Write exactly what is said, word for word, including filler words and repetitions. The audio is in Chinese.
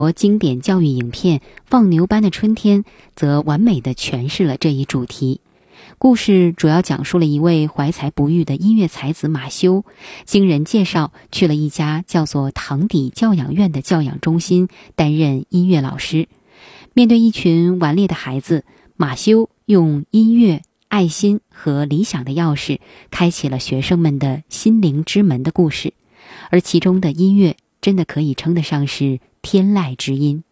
经典教育影片《放牛班的春天》则完美地诠释了这一主题。故事主要讲述了一位怀才不遇的音乐才子马修，经人介绍去了一家叫做堂底教养院的教养中心担任音乐老师。面对一群顽劣的孩子，马修用音乐、爱心和理想的钥匙开启了学生们的心灵之门的故事，而其中的音乐真的可以称得上是天籁之音。